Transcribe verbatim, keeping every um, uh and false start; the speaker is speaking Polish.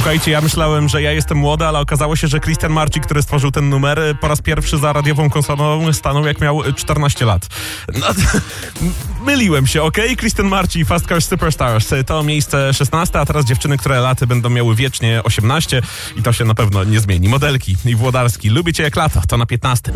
Słuchajcie, ja myślałem, że ja jestem młody, ale okazało się, że Christian Marci, który stworzył ten numer, po raz pierwszy za radiową konsolą stanął, jak miał czternaście lat. No, myliłem się, okej? Okay? Christian Marci, Fast Car Superstars. To miejsce szesnaste, a teraz dziewczyny, które laty będą miały wiecznie osiemnaście i to się na pewno nie zmieni. Modelki i Włodarski. Lubię cię jak lato, to na piętnastym.